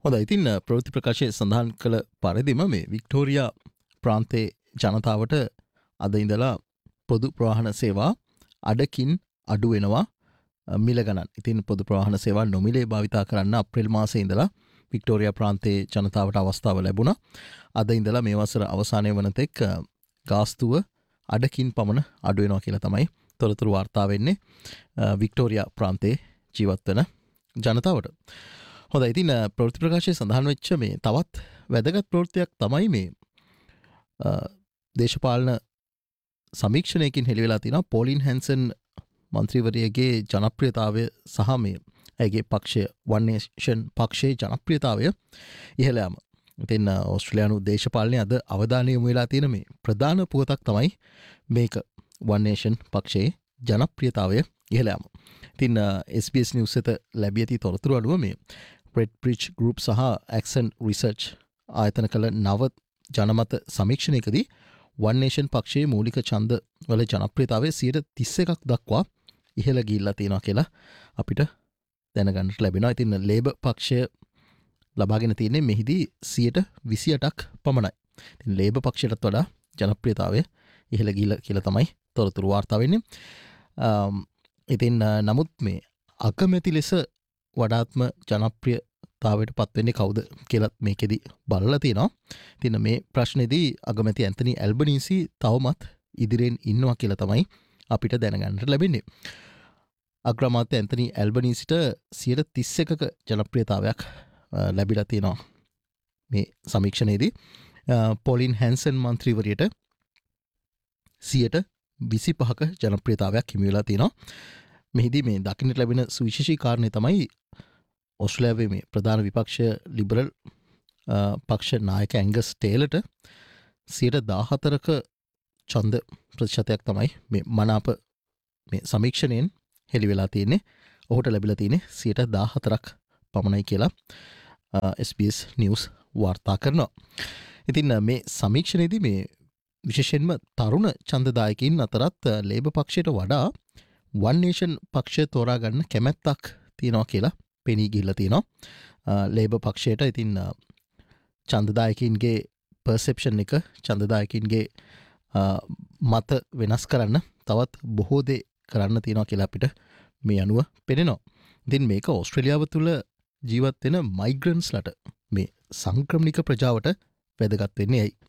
හොඳයි ඉතින් ප්‍රවෘත්ති ප්‍රකාශයේ සඳහන් කළ පරිදිම මේ වික්ටෝරියා ප්‍රාන්තයේ ජනතාවට අද ඉඳලා පොදු ප්‍රවාහන සේවා අඩකින් අඩු වෙනවා මිල ගණන්. ඉතින් පොදු ප්‍රවාහන සේවා නොමිලේ භාවිතා කරන්න අප්‍රේල් මාසයේ ඉඳලා වික්ටෝරියා ප්‍රාන්තයේ ජනතාවට අවස්ථාව ලැබුණා. අද ඉඳලා මේ වසර අවසානයේ වන තෙක් ගාස්තුව අඩකින් පමණ අඩු වෙනවා කියලා තමයි තොරතුරු වාර්තා වෙන්නේ වික්ටෝරියා ප්‍රාන්තයේ ජීවත් වෙන ජනතාවට. හොඳයි ඉතින් ප්‍රවෘත්ති ප්‍රකාශයේ සඳහන් වෙච්ච මේ තවත් වැදගත් ප්‍රවෘත්තියක් තමයි මේ දේශපාලන සමීක්ෂණයකින් හෙළි වෙලා තියෙනවා පෝලින් හැන්සන් මන්ත්‍රීවරියගේ ජනප්‍රියතාවය සහ මේ ඇගේ පක්ෂය වන් නේෂන් පක්ෂයේ ජනප්‍රියතාවය ඉහළ යාම. ඉතින් ඕස්ට්‍රේලියානු දේශපාලනයේ අද අවධානය යොමු වෙලා තියෙන මේ ප්‍රධාන පුවතක් තමයි මේක වන් නේෂන් පක්ෂයේ ජනප්‍රියතාවය ඉහළ යාම. ඉතින් SBS නිවුස් වෙත ලැබී ඇති තොරතුරු අනුව මේ රෙඩ් බ්‍රිජ් ගෲප් සහ ඇක්සන් රිසර්ච් ආයතන කළ නව ජනමත සමීක්ෂණයකදී වන් නේෂන් පක්ෂයේ මූලික ඡන්ද වල ජනප්‍රියතාවය 31% දක්වා ඉහළ ගිහිල්ලා තියෙනවා කියලා අපිට දැනගන්නට ලැබෙනවා. ඉතින් ලේබර් පක්ෂය ලබාගෙන තියෙන්නේ මෙහිදී 28%ක් පමණයි. ඉතින් ලේබර් පක්ෂයටත් වඩා ජනප්‍රියතාවය ඉහළ ගිහිල්ලා කියලා තමයි තොරතුරු වාර්තා වෙන්නේ. ඉතින් නමුත් මේ අකමැති ලෙස වඩාත්ම ජනප්‍රියතාවයට පත්වෙන්නේ කවුද කියලා මේකෙදි බලලා තියෙනවා. ඉතින් මේ ප්‍රශ්නේදී අගමැති ඇන්තනි ඇල්බනීසි තවමත් ඉදිරියෙන් ඉන්නවා කියලා තමයි අපිට දැනගන්නට ලැබෙන්නේ. අග්‍රාමාත්‍ය ඇන්තනි ඇල්බනීසිට 31%ක ජනප්‍රියතාවයක් ලැබිලා තියෙනවා මේ සමීක්ෂණයේදී. පෝලින් හැන්සන් මන්ත්‍රීවරියට 25%ක ජනප්‍රියතාවයක් හිමි වෙලා තියෙනවා. මෙහිදී මේ දකින්නට ලැබෙන සුවිශේෂී කාරණේ තමයි ඕස්ට්‍රේලියාවේ මේ ප්‍රධාන විපක්ෂ ලිබරල් පක්ෂ නායක ඇංගස් ටේලර්ට 14%ක ඡන්ද ප්‍රතිශතයක් තමයි මේ මනාප මේ සමීක්ෂණයෙන් හෙළි වෙලා තියෙන්නේ. ඔහුට ලැබිලා තියෙන්නේ 14%ක් පමණයි කියලා SBS නිවුස් වාර්තා කරනවා. ඉතින් මේ සමීක්ෂණයේදී මේ විශේෂයෙන්ම තරුණ ඡන්දදායකයින් අතරත් ලේබර් පක්ෂයට වඩා වන් නේෂන් පක්ෂය තෝරා ගන්න කැමැත්තක් තියෙනවා කියලා පෙනී ගිහිල්ලා තියෙනවා. ලේබර් පක්ෂයට ඉතින් ඡන්දදායකයින්ගේ පර්සෙප්ෂන් එක ඡන්දදායකයින්ගේ මත වෙනස් කරන්න තවත් බොහෝ දේ කරන්න තියෙනවා කියලා අපිට මේ අනුව පෙනෙනවා. ඉතින් මේක ඕස්ට්‍රේලියාව තුළ ජීවත් වෙන මයිග්‍රන්ට්ස්ලට මේ සංක්‍රමණික ප්‍රජාවට වැදගත් වෙන්නේ ඇයි?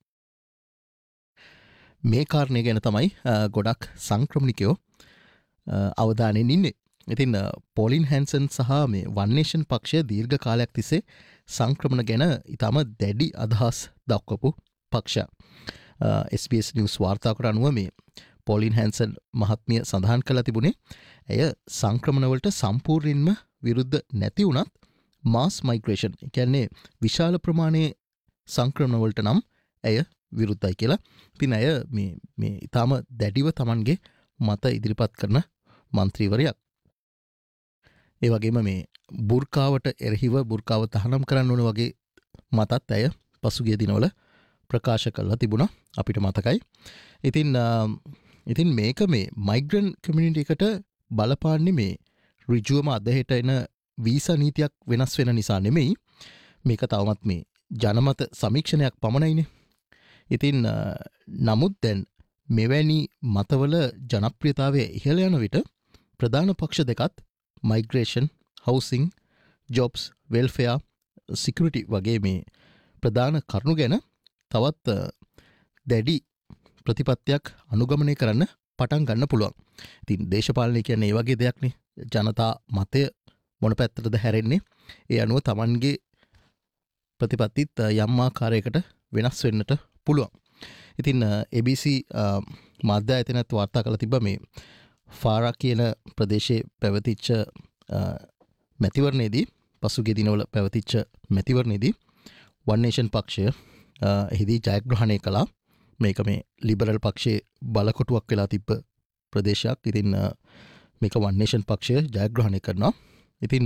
මේ කාරණය ගැන තමයි ගොඩක් සංක්‍රමණිකයෝ අවධානයෙන් ඉන්නේ. ඉතින් පෝලින් හැන්සන් සහ මේ වන් නේෂන් පක්ෂය දීර්ඝ කාලයක් තිස්සේ සංක්‍රමණ ගැන ඉතාම දැඩි අදහස් දක්වපු පක්ෂයක්. SBS නිවුස් වාර්තාවකට අනුව මේ පෝලින් හැන්සන් මහත්මිය සඳහන් කළා තිබුණේ ඇය සංක්‍රමණවලට සම්පූර්ණයෙන්ම විරුද්ධ නැති වුණත් මාස් මයිග්‍රේෂන් කියන්නේ විශාල ප්‍රමාණයේ සංක්‍රමණවලට නම් ඇය විරුද්ධයි කියලා. ඉතින් ඇය මේ ඉතාම දැඩිව Tamanගේ මත ඉදිරිපත් කරන මන්ත්‍රීවරයක්. ඒ වගේම මේ බුර්කාවට එරෙහිව බුර්කාව තහනම් කරන්න ඕන වගේ මතත් ඇය පසුගිය දිනවල ප්‍රකාශ කළා තිබුණා අපිට මතකයි. ඉතින් මේක මේ මයිග්‍රන්ට් කමියුනිටි එකට බලපාන්නේ මේ ඍජුවම අදහෙට එන වීසා නීතියක් වෙනස් වෙන නිසා නෙමෙයි. මේක තවමත් මේ ජනමත සමීක්ෂණයක් පමණයිනේ. ඉතින් නමුත් දැන් මෙවැනි මතවල ජනප්‍රියතාවය ඉහළ යන විට ප්‍රධාන පක්ෂ දෙකත් මයිග්‍රේෂන්, හවුසිං, ජොබ්ස්, වෙල්ෆෙයා, සිකියුරිටි වගේ මේ ප්‍රධාන කරුණු ගැන තවත් දැඩි ප්‍රතිපත්තියක් අනුගමනය කරන්න පටන් ගන්න පුළුවන්. ඉතින් දේශපාලනය කියන්නේ ඒ වගේ දෙයක්නේ. ජනතා මතය මොන පැත්තටද හැරෙන්නේ? ඒ අනුව Tamanගේ ප්‍රතිපත්තිත් යම් ආකාරයකට වෙනස් වෙන්නට පුළුවන්. ඉතින් ABC මාධ්‍ය ආයතනයත් වාර්තා කළ තිබ්බ මේ ෆාරා කියන ප්‍රදේශයේ පැවතිච්ච මැතිවරණයේදී පසුගිය දිනවල පැවතිච්ච මැතිවරණයේදී වන් නේෂන් පක්ෂය එහිදී ජයග්‍රහණය කළා. මේක මේ ලිබරල් පක්ෂයේ බලකොටුවක් වෙලා තිබ්බ ප්‍රදේශයක්. ඉතින් මේක වන් නේෂන් පක්ෂය ජයග්‍රහණය කරනවා. ඉතින්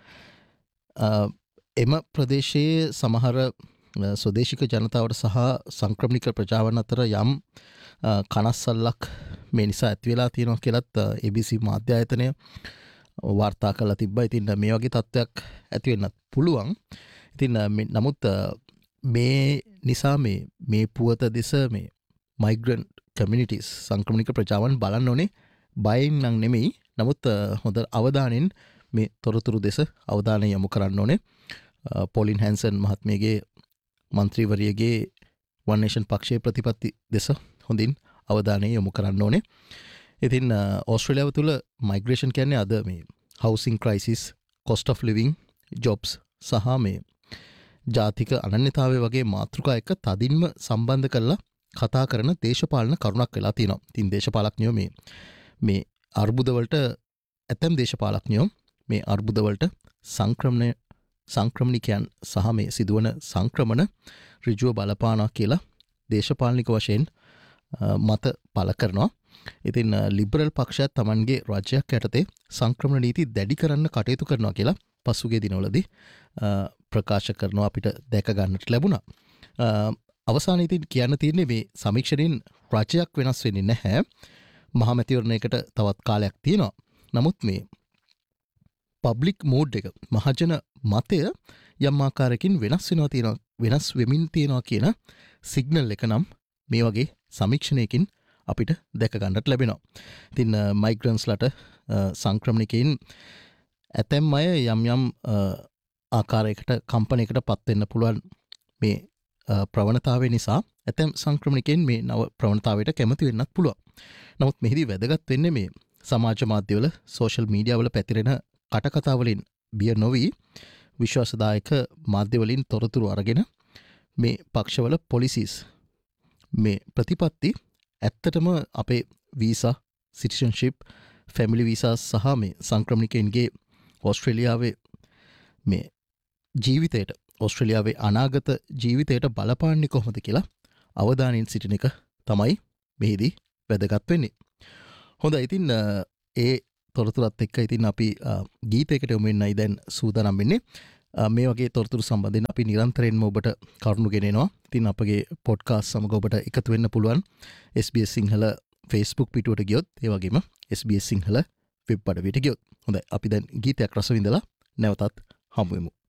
එම ප්‍රදේශයේ සමහර ස්වදේශික ජනතාවට සහ සංක්‍රමණික ප්‍රජාවන් අතර යම් කනස්සල්ලක් මේ නිසා ඇති වෙලා තියෙනවා කියලත් ABC මාධ්‍ය ආයතනය වාර්තා කරලා තිබ්බා. ඉතින් මේ වගේ තත්ත්වයක් ඇති වෙන්නත් පුළුවන්. ඉතින් නමුත් මේ නිසා මේ පුවත දෙස මේ මයිග්‍රන්ට් කමියුනිටිස් සංක්‍රමණික ප්‍රජාවන් බලන්න ඕනේ බයෙන් නම් නෙමෙයි. නමුත් හොඳ අවධානයෙන් මේ තොරතුරු දෙස අවධානය යොමු කරන්න ඕනේ. පොලින් හැන්සන් මහත්මියගේ මන්ත්‍රීවරියගේ වන් නේෂන් පක්ෂයේ ප්‍රතිපත්ති දෙස හොඳින් අවධානය යොමු කරන්න ඕනේ. ඉතින් ඕස්ට්‍රේලියාව තුළ මයිග්‍රේෂන් කියන්නේ අද මේ හවුසිං crisis, cost of living, Jobs සහ මේ ජාතික අනන්‍යතාවය වගේ මාතෘකා එක්ක තදින්ම සම්බන්ධ කරලා කතා කරන දේශපාලන කරුණක් වෙලා තියෙනවා. ඉතින් දේශපාලඥයෝ මේ අර්බුදවලට ඇතැම් දේශපාලඥයෝ මේ අර්බුදවලට සංක්‍රමණිකයන් සහ මේ සිදුවන සංක්‍රමණ ඍජුව බලපානවා කියලා දේශපාලනික වශයෙන් මත පළ කරනවා. ඉතින් ලිබරල් පක්ෂයත් තමන්ගේ රාජ්‍යයක් යටතේ සංක්‍රමණ නීති දැඩි කරන්න කටයුතු කරනවා කියලා පසුගිය දිනවලදී ප්‍රකාශ කරනවා අපිට දැක ගන්නට ලැබුණා. අවසානයේදී කියන්න තියෙන්නේ මේ සමීක්ෂණයෙන් රාජ්‍යයක් වෙනස් වෙන්නේ නැහැ. මහමැතිවරණයකට තවත් කාලයක් තියෙනවා. නමුත් මේ පබ්ලික් මූඩ් එක මහජන මතය යම් ආකාරයකින් වෙනස් වෙමින් තියෙනවා කියන සිග්නල් එක නම් මේ වගේ සමීක්ෂණයකින් අපිට දැක ගන්නට ලැබෙනවා. ඉතින් මයිග්‍රන්ට්ස්ලට සංක්‍රමණිකයින් ඇතැම් අය යම් ආකාරයකට කම්පනයකට පත්වෙන්න පුළුවන් මේ ප්‍රවණතාවය නිසා ඇතැම් සංක්‍රමණිකයින් මේ නව ප්‍රවණතාවයට කැමති වෙන්නත් පුළුවන්. නමුත් මෙහිදී වැදගත් වෙන්නේ මේ සමාජ මාධ්‍යවල සෝෂල් මීඩියාවල පැතිරෙන කටකතාවලින් බිය නොවී විශ්වාසදායක මාධ්‍යවලින් තොරතුරු අරගෙන මේ පක්ෂවල පොලිසිස් මේ ප්‍රතිපත්ති ඇත්තටම අපේ වීසා, සිටිසන්ෂිප්, ෆැමිලි වීසා සහ මේ සංක්‍රමණිකයින්ගේ ඕස්ට්‍රේලියාවේ මේ ජීවිතයට, ඕස්ට්‍රේලියාවේ අනාගත ජීවිතයට බලපාන්නේ කොහොමද කියලා අවධානයෙන් සිටින එක තමයි මෙහිදී වැදගත් වෙන්නේ. හොඳයි, ඉතින් ඒ තොරතුරත් එක්ක ඉතින් අපි ගීතයකට යොමු වෙන්නයි දැන් සූදානම් වෙන්නේ. මේ වගේ තොරතුරු සම්බන්ධයෙන් අපි නිරන්තරයෙන්ම ඔබට කරුණු ගෙනෙනවා. ඉතින් අපගේ පොඩ්කාස්ට් සමග ඔබට එකතු වෙන්න පුළුවන් SBS සිංහල Facebook පිටුවට ගියොත්, ඒ වගේම SBS සිංහල වෙබ් අඩවියට ගියොත්. හොඳයි, අපි දැන් ගීතයක් රස විඳලා නැවතත් හමු වෙමු.